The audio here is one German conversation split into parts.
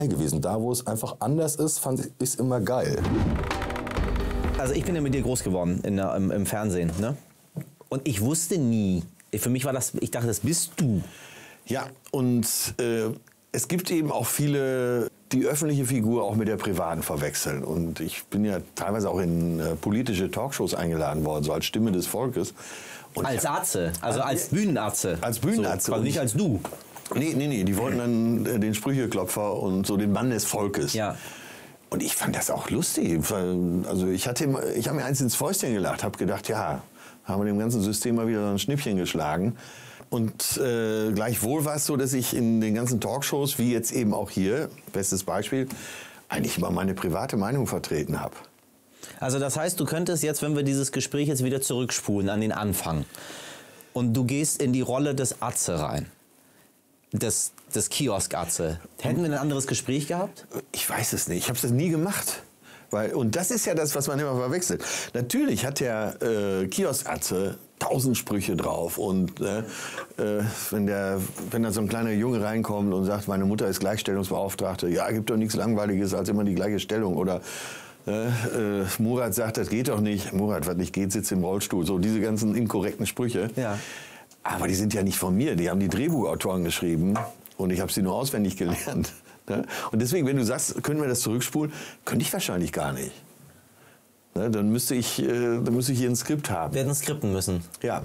gewesen. Da, wo es einfach anders ist, fand ich es immer geil. Also ich bin ja mit dir groß geworden im Fernsehen, ne? Und ich wusste nie, für mich war das, ich dachte, das bist du. Ja, und es gibt eben auch viele, die öffentliche Figur auch mit der privaten verwechseln. Und ich bin ja teilweise auch in politische Talkshows eingeladen worden, so als Stimme des Volkes. Und als Atze, also als Bühnenatze. Als Bühnenatze. So, also nicht als du. Nee, die wollten dann den Sprücheklopfer und so den Mann des Volkes. Ja. Und ich fand das auch lustig. Also ich habe mir eins ins Fäustchen gelacht, habe gedacht, ja, haben wir dem ganzen System mal wieder so ein Schnippchen geschlagen. Und gleichwohl war es so, dass ich in den ganzen Talkshows, wie jetzt eben auch hier, bestes Beispiel, eigentlich immer meine private Meinung vertreten habe. Also das heißt, du könntest jetzt, wenn wir dieses Gespräch jetzt wieder zurückspulen an den Anfang und du gehst in die Rolle des Atze rein, des Kiosk-Atze, hätten wir ein anderes Gespräch gehabt? Ich weiß es nicht, ich habe es nie gemacht. Und das ist ja das, was man immer verwechselt. Natürlich hat der Kiosk-Atze 1000 Sprüche drauf. Und wenn da so ein kleiner Junge reinkommt und sagt, meine Mutter ist Gleichstellungsbeauftragte, ja, gibt doch nichts Langweiliges als immer die gleiche Stellung. Oder Murat sagt, das geht doch nicht. Murat, was nicht geht, sitzt im Rollstuhl. So diese ganzen inkorrekten Sprüche. Ja. Aber die sind ja nicht von mir. Die haben die Drehbuchautoren geschrieben. Und ich habe sie nur auswendig gelernt. Und deswegen, wenn du sagst, können wir das zurückspulen, könnte ich wahrscheinlich gar nicht. Dann müsste ich hier ein Skript haben. Wir hätten skripten müssen. Ja.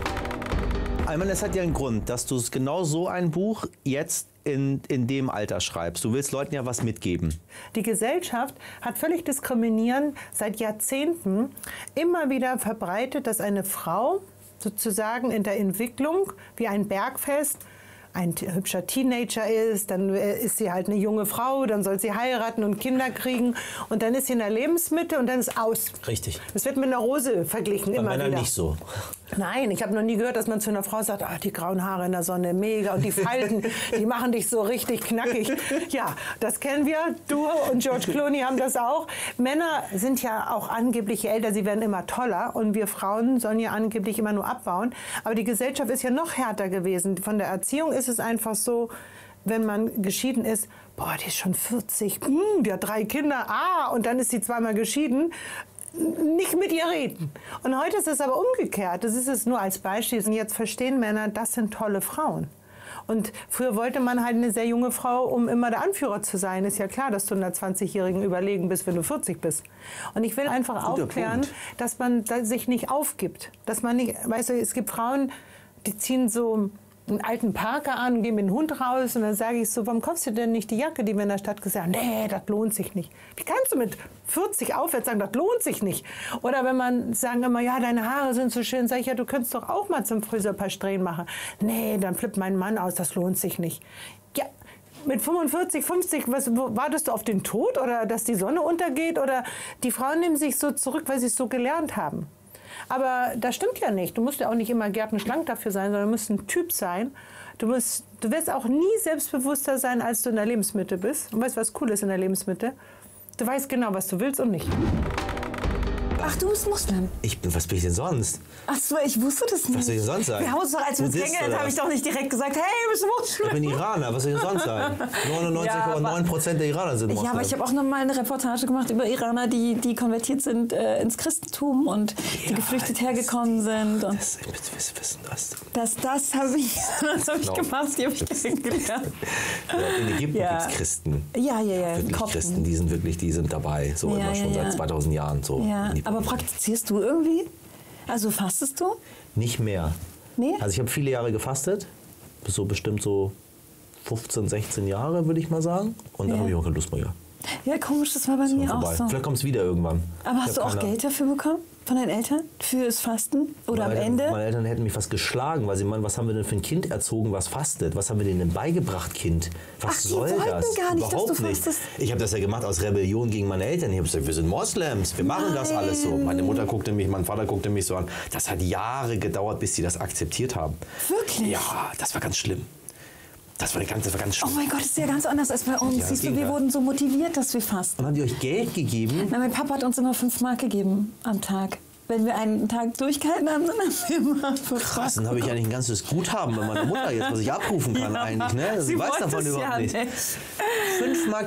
Ayman, es hat ja einen Grund, dass du genau so ein Buch jetzt in dem Alter schreibst. Du willst Leuten ja was mitgeben. Die Gesellschaft hat völlig diskriminierend seit Jahrzehnten immer wieder verbreitet, dass eine Frau sozusagen in der Entwicklung wie ein Bergfest ein hübscher Teenager ist, dann ist sie halt eine junge Frau, dann soll sie heiraten und Kinder kriegen und dann ist sie in der Lebensmitte und dann ist aus. Richtig. Das wird mit einer Rose verglichen, Bei immer Männern wieder. nicht so. Nein, ich habe noch nie gehört, dass man zu einer Frau sagt, die grauen Haare in der Sonne, mega, und die Falten, die machen dich so richtig knackig. Ja, das kennen wir, du und George Clooney haben das auch. Männer sind ja auch angeblich, je älter sie werden, immer toller und wir Frauen sollen ja angeblich immer nur abbauen. Aber die Gesellschaft ist ja noch härter gewesen. Von der Erziehung ist es einfach so, wenn man geschieden ist, boah, die ist schon 40, die hat 3 Kinder, und dann ist sie zweimal geschieden. Nicht mit ihr reden. Und heute ist es aber umgekehrt. Das ist es nur als Beispiel. Und jetzt verstehen Männer, das sind tolle Frauen. Und früher wollte man halt eine sehr junge Frau, um immer der Anführer zu sein. Ist ja klar, dass du einer 20-Jährigen überlegen bist, wenn du 40 bist. Und ich will einfach aufklären, dass man sich nicht aufgibt. Dass man nicht, weißt du, es gibt Frauen, die ziehen so einen alten Parker an und gehen mit dem Hund raus und dann sage ich so, warum kaufst du denn nicht die Jacke, die wir in der Stadt gesagt haben? Nee, das lohnt sich nicht. Wie kannst du mit 40 aufwärts sagen, das lohnt sich nicht? Oder wenn man sagen immer, ja, deine Haare sind so schön, sage ich, ja, du könntest doch auch mal zum Friseur ein paar Strähnen machen. Nee, dann flippt mein Mann aus, das lohnt sich nicht. Ja, mit 45, 50, wartest du auf den Tod oder dass die Sonne untergeht? Oder die Frauen nehmen sich so zurück, weil sie es so gelernt haben. Aber das stimmt ja nicht. Du musst ja auch nicht immer gärtenschlank dafür sein, sondern du musst ein Typ sein. Du wirst auch nie selbstbewusster sein, als du in der Lebensmitte bist. Und weißt du, was cool ist in der Lebensmitte? Du weißt genau, was du willst und nicht. Ach, du bist Muslim? Was bin ich denn sonst? Ach so, ich wusste das nicht. Was soll ich denn sonst sein? Wir haben uns doch, als wir uns kennengelernt, habe ich doch nicht direkt gesagt, hey, du bist Muslim. Ich bin Iraner, was soll ich denn sonst sein? 99,9% der Iraner sind Muslim. Ja, aber ich habe auch noch mal eine Reportage gemacht über Iraner, die konvertiert sind ins Christentum und die geflüchtet hergekommen sind. Und das, wissen das. Das habe ich gemacht, die habe ich kennengelernt. In Ägypten gibt es Christen. Ja. Wirklich Christen, die sind dabei, so immer schon seit 2000 Jahren. So. Ja. Aber praktizierst du irgendwie? Also fastest du? Nicht mehr. Nee? Also ich habe viele Jahre gefastet, so bestimmt so 15, 16 Jahre, würde ich mal sagen. Und dann habe ich auch keine Lust mehr. Ja, komisch, das war bei mir auch so. Vielleicht kommt es wieder irgendwann. Aber hast du auch Geld dafür bekommen? Von deinen Eltern? Fürs Fasten? Oder am Ende? Meine Eltern hätten mich fast geschlagen, weil sie meinen, was haben wir denn für ein Kind erzogen, was fastet? Was haben wir denen denn beigebracht, Kind? Was soll das? Gar nicht, Überhaupt dass du nicht. fastest. Ich habe das ja gemacht aus Rebellion gegen meine Eltern. Ich habe gesagt, wir sind Moslems, wir machen das alles so. Meine Mutter guckte mich, mein Vater guckte mich so an. Das hat Jahre gedauert, bis sie das akzeptiert haben. Wirklich? Ja, das war ganz schlimm. Das war ganz schlimm. Oh mein Gott, das ist ja ganz anders als bei uns. Ja, Siehst du, wir wurden so motiviert, dass wir fasten. Und haben die euch Geld gegeben? Na, mein Papa hat uns immer 5 Mark gegeben am Tag. wenn wir einen Tag durchgehalten haben, dann haben wir immer Krass, dann habe ich eigentlich ein ganzes Guthaben bei meiner Mutter jetzt, was ich abrufen kann eigentlich. Ne? Sie weiß davon überhaupt nicht. 5 Mark